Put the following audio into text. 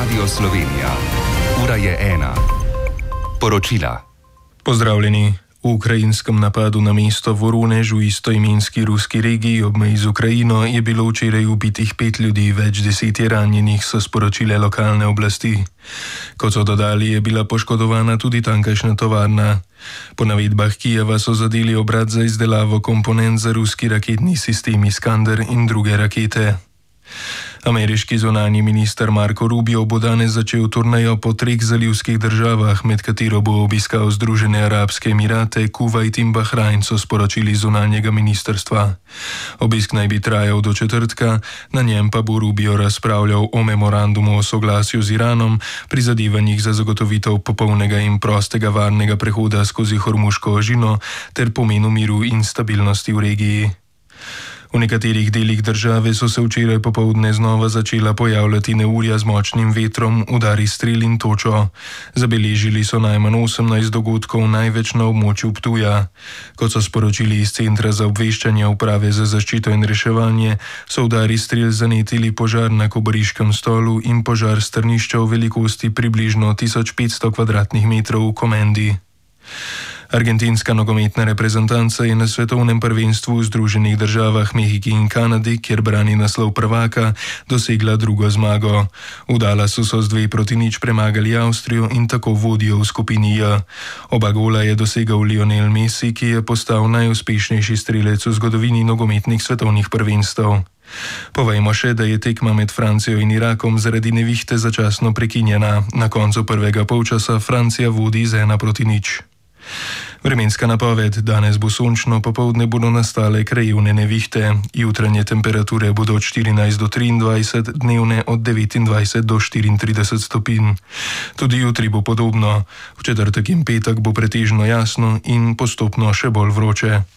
Radio Slovenija. Ura je 1. Poročila. Pozdravljeni. V ukrajinskem napadu na mesto Voronež v istoimenski ruski regiji ob meji z Ukrajino je bilo včeraj ubitih 5 ljudi, več 10 je ranjenih, so sporočile lokalne oblasti. Kot so dodali, je bila poškodovana tudi tankajšnja tovarna. Po navedbah Kijeva so zadeli obrat za izdelavo komponent za ruski raketni sistem Iskander in druge rakete. Ameriški zunanji minister Marco Rubio bo danes začel turnejo po 3 zalivskih državah, med katero bo obiskal Združene arabske emirate, Kuvajt in Bahrajn, so sporočili zunanjega ministrstva. Obisk naj bi trajal do četrtka, na njem pa bo Rubio razpravljal o memorandumu o soglasju z Iranom, prizadevanjih za zagotovitev popolnega in prostega varnega prehoda skozi Hormuško ožino ter pomenu miru in stabilnosti v regiji. V nekaterih delih države so se včeraj popoldne znova začela pojavljati neurja z močnim vetrom, udari strel in točo. Zabeležili so najmanj 18 dogodkov, največ na območju Ptuja. Kot so sporočili iz Centra za obveščanje Uprave za zaščito in reševanje, so udari strel zanetili požar na Kobariškem stolu in požar strnišča v velikosti približno 1500 kvadratnih metrov v Komendi. Argentinska nogometna reprezentanca je na svetovnem prvenstvu v Združenih državah, Mehiki in Kanadi, kjer brani naslov prvaka, dosegla drugo zmago. V Dallasu so z 2-0 premagali Avstrijo in tako vodijo v skupini J. Oba gola je dosegal Lionel Messi, ki je postal najuspešnejši strelec v zgodovini nogometnih svetovnih prvenstev. Povejmo še, da je tekma med Francijo in Irakom zaradi nevihte začasno prekinjena. Na koncu prvega polčasa Francija vodi z 1-0. Vremenska napoved: danes bo sončno, popoldne bodo nastale krajevne nevihte. Jutranje temperature bodo od 14 do 23, dnevne od 29 do 34 stopinj. Tudi jutri bo podobno. V četrtek in petek bo pretežno jasno in postopno še bolj vroče.